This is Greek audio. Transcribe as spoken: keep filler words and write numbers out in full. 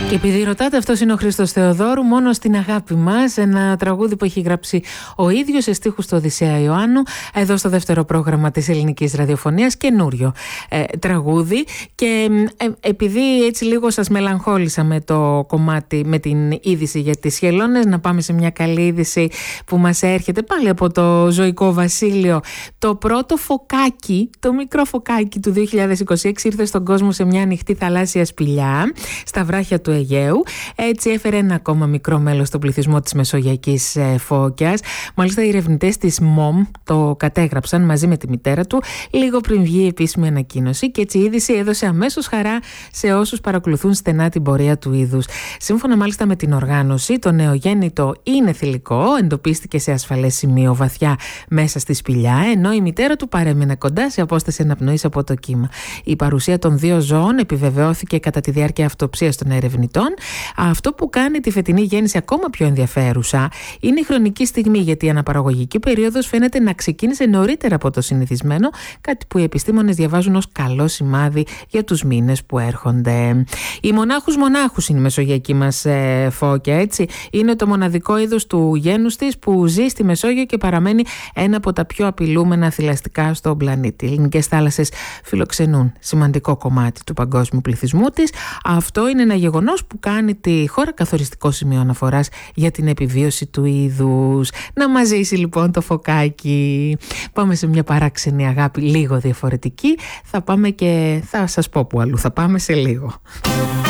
Και επειδή ρωτάτε, αυτός είναι ο Χρήστος Θεοδόρου, μόνο στην αγάπη μας, ένα τραγούδι που έχει γράψει ο ίδιος σε στίχους του Οδυσσέα Ιωάννου, εδώ στο δεύτερο πρόγραμμα της ελληνικής ραδιοφωνίας, καινούριο ε, τραγούδι. Και ε, επειδή έτσι λίγο σας μελαγχόλησα με το κομμάτι, με την είδηση για τις χελώνες, να πάμε σε μια καλή είδηση που μας έρχεται πάλι από το ζωικό βασίλειο. Το πρώτο φωκάκι, το μικρό φωκάκι του δύο χιλιάδες είκοσι έξι ήρθε στον κόσμο σε μια ανοιχτή θαλάσσια σπηλιά στα βράχια του Αιγαίου. Έτσι έφερε ένα ακόμα μικρό μέλος στον πληθυσμό της Μεσογειακής ε, Φώκιας. Μάλιστα οι ερευνητές της ΜΟΜ το κατέγραψαν μαζί με τη μητέρα του λίγο πριν βγει η επίσημη ανακοίνωση, και έτσι η είδηση έδωσε αμέσως χαρά σε όσους παρακολουθούν στενά την πορεία του είδους. Σύμφωνα μάλιστα με την οργάνωση, το νεογέννητο είναι θηλυκό, εντοπίστηκε σε ασφαλές σημείο βαθιά μέσα στη σπηλιά, ενώ η μητέρα του παρέμεινε κοντά σε απόσταση αναπνοής από το κύμα. Η παρουσία των δύο ζώων επιβεβαιώθηκε κατά τη διάρκεια αυτοψίας των ερευνητών. Αυτό που κάνει τη φετινή γέννηση ακόμα πιο ενδιαφέρουσα είναι η χρονική στιγμή, γιατί η αναπαραγωγική περίοδος φαίνεται να ξεκίνησε νωρίτερα από το συνηθισμένο, κάτι που οι επιστήμονες διαβάζουν ως καλό σημάδι για τους μήνες που έρχονται. Οι μονάχους μονάχους είναι η μεσογειακή μας ε, φώκια, έτσι. Είναι το μοναδικό είδος του γένους της που ζει στη Μεσόγειο και παραμένει ένα από τα πιο απειλούμενα θηλαστικά στον πλανήτη. Οι ελληνικές θάλασσες φιλοξενούν σημαντικό κομμάτι του παγκόσμιου πληθυσμού της. Αυτό είναι ένα γεγονός που κάνει τη χώρα καθοριστικό σημείο αναφοράς για την επιβίωση του είδους. Να μας ζήσει λοιπόν το φωκάκι. Πάμε σε μια παράξενη αγάπη λίγο διαφορετική. Θα πάμε και θα σας πω που αλλού θα πάμε σε λίγο.